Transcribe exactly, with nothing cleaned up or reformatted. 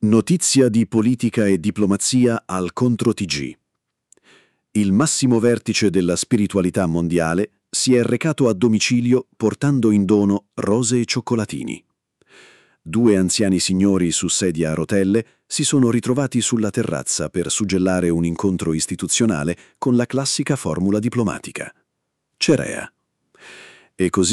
Notizia di politica e diplomazia al Contro T G. Il massimo vertice della spiritualità mondiale si è recato a domicilio portando in dono rose e cioccolatini. Due anziani signori su sedia a rotelle si sono ritrovati sulla terrazza per suggellare un incontro istituzionale con la classica formula diplomatica. Cerea. E così